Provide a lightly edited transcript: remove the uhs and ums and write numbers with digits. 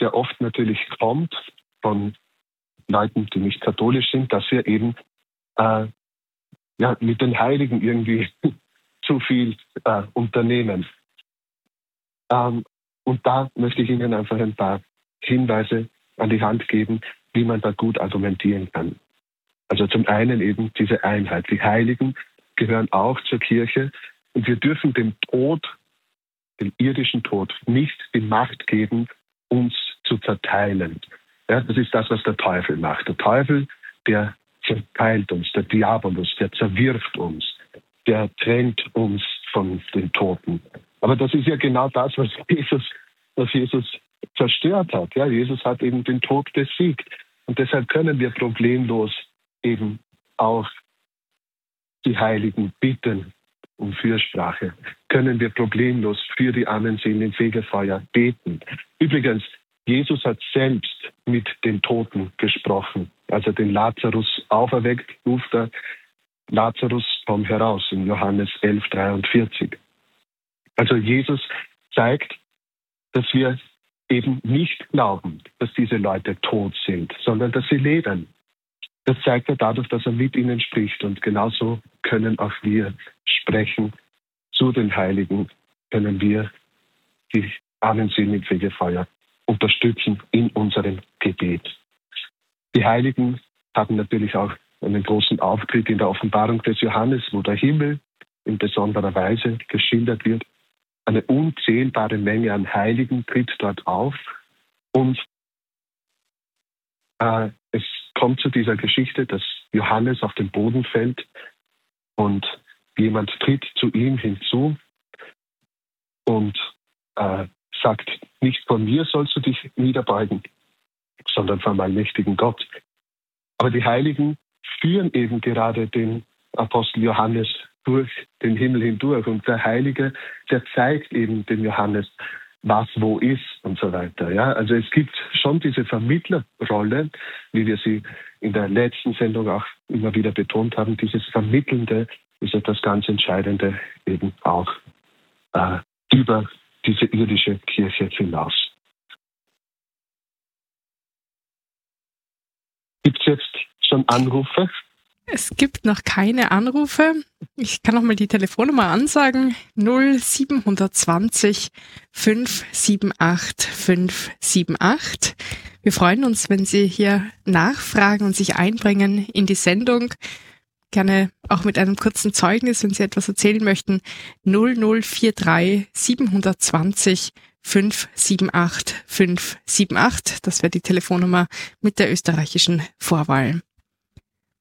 sehr oft natürlich kommt von Leuten, die nicht katholisch sind, dass wir eben mit den Heiligen irgendwie zu viel unternehmen. Und da möchte ich Ihnen einfach ein paar Hinweise an die Hand geben, wie man da gut argumentieren kann. Also zum einen eben diese Einheit. Die Heiligen gehören auch zur Kirche und wir dürfen dem Tod, dem irdischen Tod, nicht die Macht geben, uns zu zerteilen. Ja, das ist das, was der Teufel macht. Der Teufel, der zerteilt uns, der Diabolus, der zerwirft uns, der trennt uns von den Toten. Aber das ist ja genau das, was Jesus zerstört hat. Ja, Jesus hat eben den Tod besiegt. Und deshalb können wir problemlos eben auch die Heiligen bitten um Fürsprache. Können wir problemlos für die armen Seelen im Fegefeuer beten. Übrigens, Jesus hat selbst mit den Toten gesprochen. Als er den Lazarus auferweckt, ruft er: Lazarus, komm heraus, in Johannes 11,43. Also Jesus zeigt, dass wir eben nicht glauben, dass diese Leute tot sind, sondern dass sie leben. Das zeigt er dadurch, dass er mit ihnen spricht. Und genauso können auch wir sprechen zu den Heiligen, können wir die armen Seelen im Fegefeuer unterstützen in unserem Gebet. Die Heiligen haben natürlich auch einen großen Auftritt in der Offenbarung des Johannes, wo der Himmel in besonderer Weise geschildert wird. Eine unzählbare Menge an Heiligen tritt dort auf. Und es kommt zu dieser Geschichte, dass Johannes auf den Boden fällt und jemand tritt zu ihm hinzu und sagt: Nicht vor mir sollst du dich niederbeugen, sondern vor meinem mächtigen Gott. Aber die Heiligen führen eben gerade den Apostel Johannes durch den Himmel hindurch. Und der Heilige, der zeigt eben dem Johannes, was wo ist und so weiter. Ja? Also es gibt schon diese Vermittlerrolle, wie wir sie in der letzten Sendung auch immer wieder betont haben. Dieses Vermittelnde ist etwas ganz Entscheidende eben auch über diese irdische Kirche hinaus. Gibt es jetzt schon Anrufe? Es gibt noch keine Anrufe. Ich kann noch mal die Telefonnummer ansagen. 0720 578 578. Wir freuen uns, wenn Sie hier nachfragen und sich einbringen in die Sendung. Gerne auch mit einem kurzen Zeugnis, wenn Sie etwas erzählen möchten. 0043 720 578 578. Das wäre die Telefonnummer mit der österreichischen Vorwahl.